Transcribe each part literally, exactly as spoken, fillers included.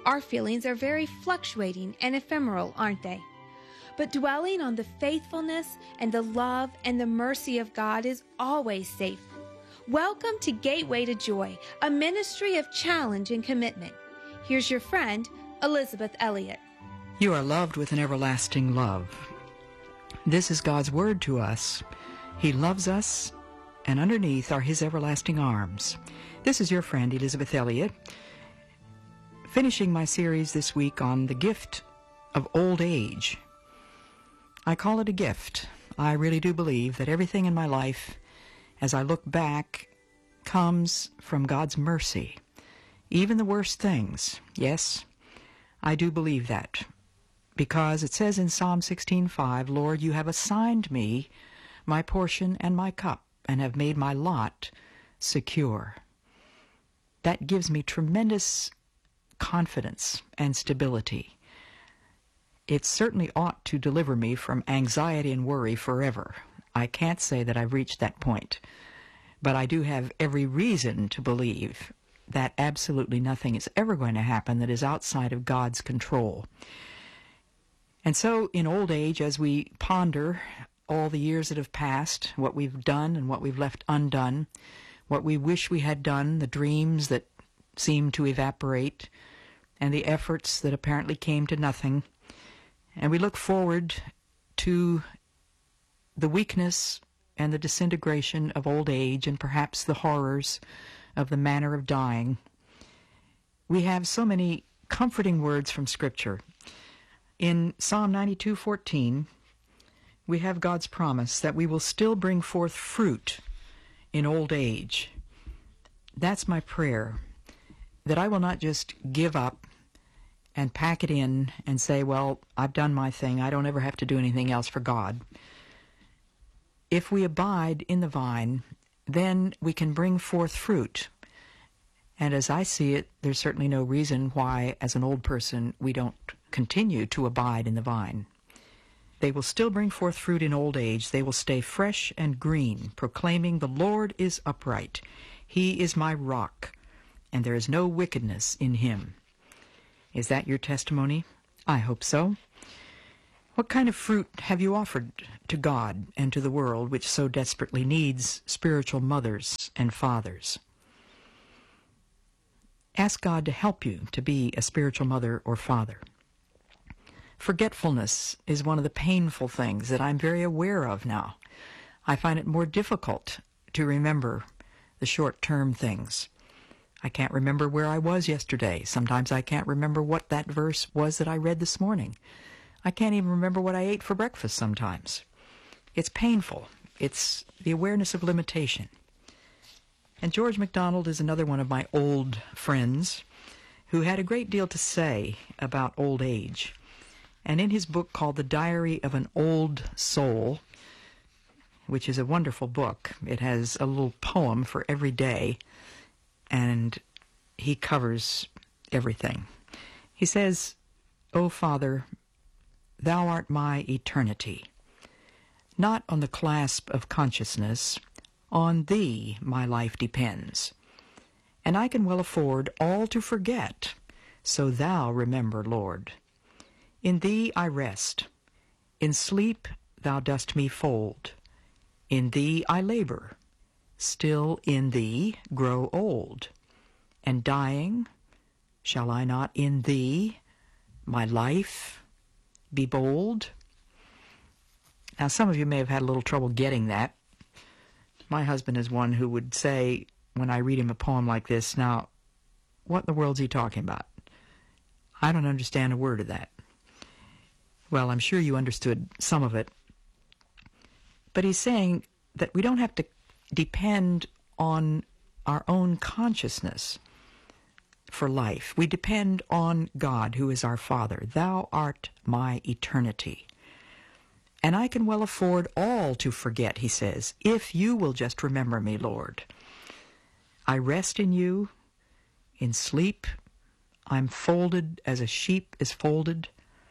Our feelings are very fluctuating and ephemeral, aren't they? But dwelling on the faithfulness and the love and the mercy of God is always safe. Welcome to Gateway to Joy, a ministry of challenge and commitment. Here's your friend, Elizabeth Elliott. You are loved with an everlasting love. This is God's word to us. He loves us, and underneath are his everlasting arms. This is your friend, Elizabeth Elliott, finishing my series this week on the gift of old age. I call it a gift. I really do believe that everything in my life, as I look back, comes from God's mercy. Even the worst things. Yes, I do believe that. Because it says in Psalm sixteen five, Lord, you have assigned me my portion and my cup, and have made my lot secure. That gives me tremendous confidence and stability. It certainly ought to deliver me from anxiety and worry forever. I can't say that I've reached that point, but I do have every reason to believe that absolutely nothing is ever going to happen that is outside of God's control. And so in old age, as we ponder all the years that have passed, what we've done and what we've left undone, what we wish we had done, the dreams that seem to evaporate, and the efforts that apparently came to nothing, and we look forward to the weakness and the disintegration of old age and perhaps the horrors of the manner of dying, we have so many comforting words from Scripture. In Psalm ninety-two fourteen, we have God's promise that we will still bring forth fruit in old age. That's my prayer, that I will not just give up and pack it in and say, well, I've done my thing. I don't ever have to do anything else for God. If we abide in the vine, then we can bring forth fruit. And as I see it, there's certainly no reason why, as an old person, we don't continue to abide in the vine. They will still bring forth fruit in old age. They will stay fresh and green, proclaiming, the Lord is upright. He is my rock, and there is no wickedness in him. Is that your testimony? I hope so. What kind of fruit have you offered to God and to the world, which so desperately needs spiritual mothers and fathers? Ask God to help you to be a spiritual mother or father. Forgetfulness is one of the painful things that I'm very aware of now. I find it more difficult to remember the short-term things. I can't remember where I was yesterday. Sometimes I can't remember what that verse was that I read this morning. I can't even remember what I ate for breakfast sometimes. It's painful. It's the awareness of limitation. And George MacDonald is another one of my old friends who had a great deal to say about old age. And in his book called The Diary of an Old Soul, which is a wonderful book, it has a little poem for every day, and he covers everything. He says, O Father, thou art my eternity. Not on the clasp of consciousness, on thee my life depends. And I can well afford all to forget, so thou remember, Lord. In thee I rest. In sleep thou dost me fold. In thee I labor. Still in thee grow old. And dying, shall I not in thee, my life, be bold? Now, some of you may have had a little trouble getting that. My husband is one who would say, when I read him a poem like this, now, what in the world's he talking about? I don't understand a word of that. Well, I'm sure you understood some of it. But he's saying that we don't have to depend on our own consciousness for life. We depend on God, who is our Father. Thou art my eternity. And I can well afford all to forget, he says, if you will just remember me, Lord. I rest in you. In sleep, I'm folded as a sheep is folded.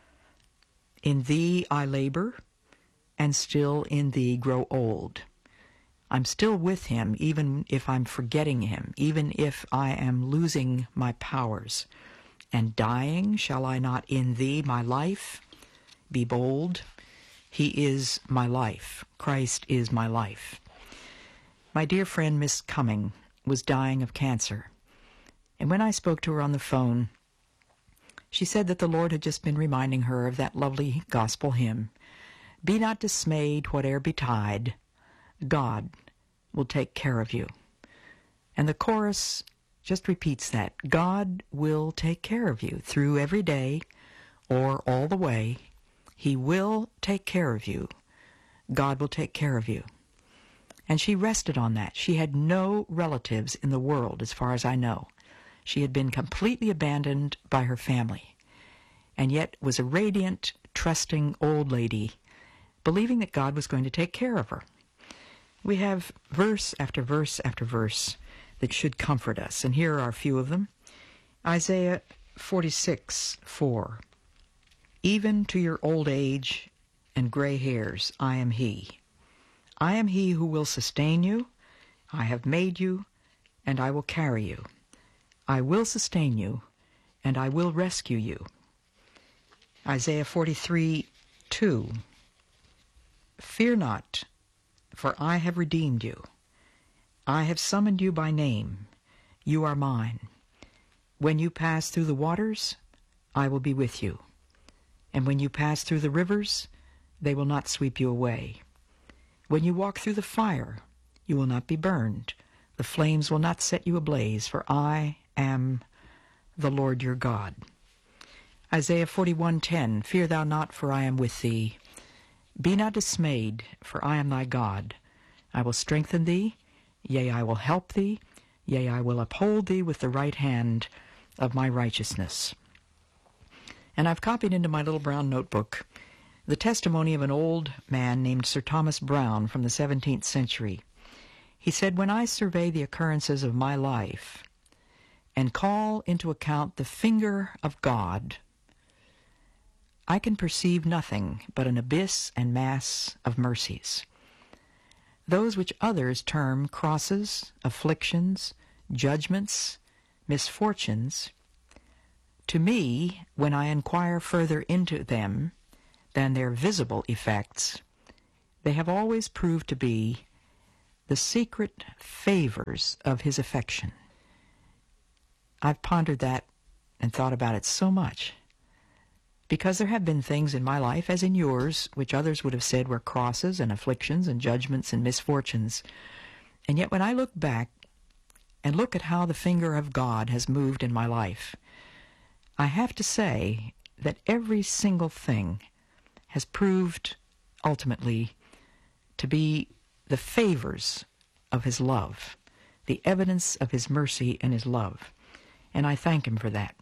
In thee I labor, and still in thee grow old. I'm still with him, even if I'm forgetting him, even if I am losing my powers. and dying, shall I not in thee, my life, be bold? He is my life. Christ is my life. My dear friend Miss Cumming was dying of cancer, and when I spoke to her on the phone, she said that the Lord had just been reminding her of that lovely gospel hymn, "Be not dismayed, whate'er betide, God will take care of you." And the chorus just repeats that. God will take care of you through every day or all the way. He will take care of you. God will take care of you. And she rested on that. She had no relatives in the world, as far as I know. She had been completely abandoned by her family, and yet was a radiant, trusting old lady, believing that God was going to take care of her. We have verse after verse after verse that should comfort us, and here are a few of them. Isaiah forty-six, four. Even to your old age and gray hairs, I am he. I am he who will sustain you. I have made you, and I will carry you. I will sustain you, and I will rescue you. Isaiah forty-three, two. Fear not, for I have redeemed you. I have summoned you by name. You are mine. When you pass through the waters, I will be with you. And when you pass through the rivers, they will not sweep you away. When you walk through the fire, you will not be burned. The flames will not set you ablaze, for I am the Lord your God. Isaiah forty-one, ten. Fear thou not, for I am with thee. Be not dismayed, for I am thy God. I will strengthen thee, yea, I will help thee, yea, I will uphold thee with the right hand of my righteousness. And I've copied into my little brown notebook the testimony of an old man named Sir Thomas Browne from the seventeenth century. He said, "When I survey the occurrences of my life and call into account the finger of God, I can perceive nothing but an abyss and mass of mercies. Those which others term crosses, afflictions, judgments, misfortunes, to me, when I inquire further into them than their visible effects, they have always proved to be the secret favors of his affection." I've pondered that and thought about it so much, because there have been things in my life, as in yours, which others would have said were crosses and afflictions and judgments and misfortunes. And yet when I look back and look at how the finger of God has moved in my life, I have to say that every single thing has proved ultimately to be the favors of his love, the evidence of his mercy and his love. And I thank him for that.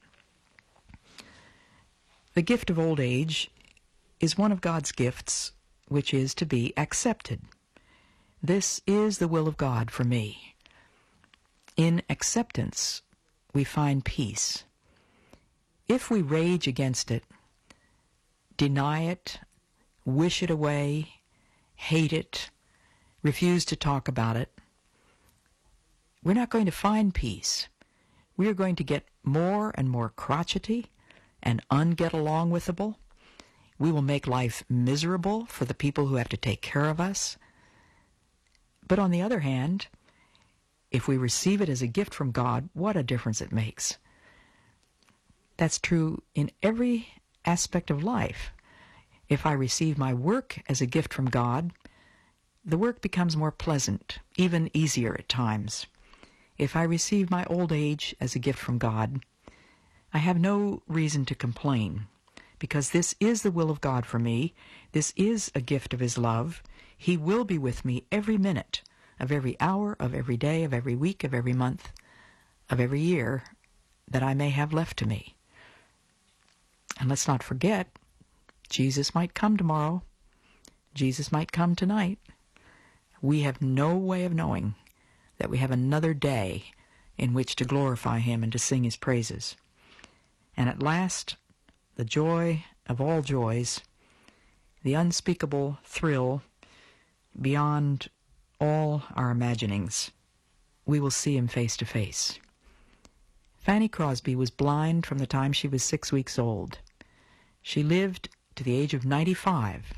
The gift of old age is one of God's gifts, which is to be accepted. This is the will of God for me. In acceptance, we find peace. If we rage against it, deny it, wish it away, hate it, refuse to talk about it, we're not going to find peace. We are going to get more and more crotchety and unget-along-withable. We will make life miserable for the people who have to take care of us. But on the other hand, if we receive it as a gift from God, what a difference it makes. That's true in every aspect of life. If I receive my work as a gift from God, the work becomes more pleasant, even easier at times. If I receive my old age as a gift from God, I have no reason to complain, because this is the will of God for me. This is a gift of his love. He will be with me every minute of every hour, of every day, of every week, of every month, of every year that I may have left to me. And let's not forget, Jesus might come tomorrow. Jesus might come tonight. We have no way of knowing that we have another day in which to glorify him and to sing his praises. And at last, the joy of all joys, the unspeakable thrill beyond all our imaginings, we will see him face to face. Fanny Crosby was blind from the time she was six weeks old. She lived to the age of ninety-five.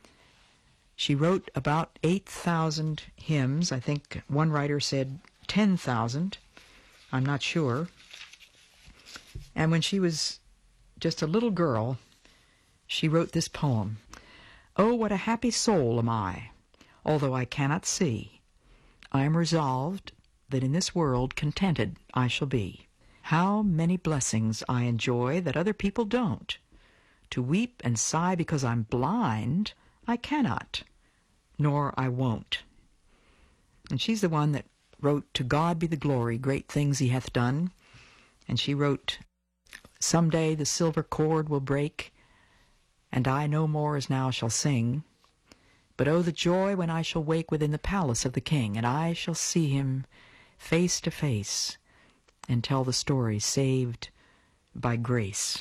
She wrote about eight thousand hymns. I think one writer said ten thousand. I'm not sure. And when she was just a little girl, she wrote this poem. Oh, what a happy soul am I, although I cannot see. I am resolved that in this world contented I shall be. How many blessings I enjoy that other people don't. To weep and sigh because I'm blind, I cannot, nor I won't. And she's the one that wrote, To God be the glory, great things he hath done. And she wrote, Someday the silver cord will break, and I no more as now shall sing. But oh, the joy when I shall wake within the palace of the King, and I shall see him face to face, and tell the story saved by grace.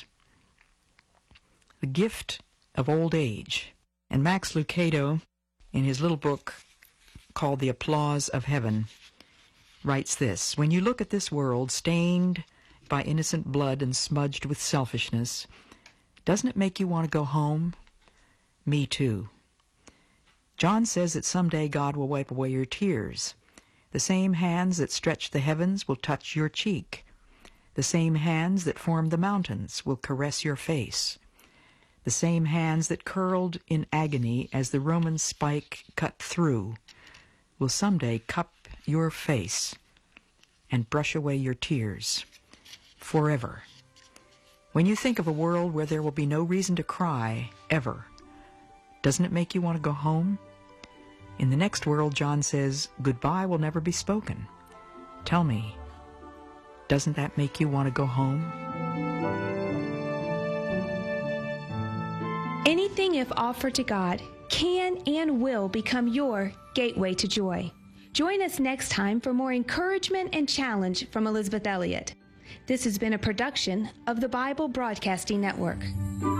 The gift of old age. And Max Lucado, in his little book called The Applause of Heaven, writes this, When you look at this world stained by innocent blood and smudged with selfishness, doesn't it make you want to go home? Me too. John says that someday God will wipe away your tears. The same hands that stretch the heavens will touch your cheek. The same hands that formed the mountains will caress your face. The same hands that curled in agony as the Roman spike cut through will someday cup your face and brush away your tears forever. When you think of a world where there will be no reason to cry ever, doesn't it make you want to go home? In the next world, John says, goodbye will never be spoken. Tell me, doesn't that make you want to go home? Anything, if offered to God, can and will become your gateway to joy. Join us next time for more encouragement and challenge from Elizabeth Elliot. This has been a production of the Bible Broadcasting Network.